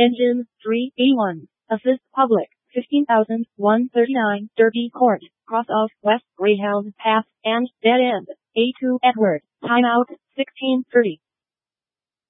Engine 381. Assist public. 15,139 Derby Court. Cross of West Greyhound Path and Dead End. A2 Edward. Timeout 16:30.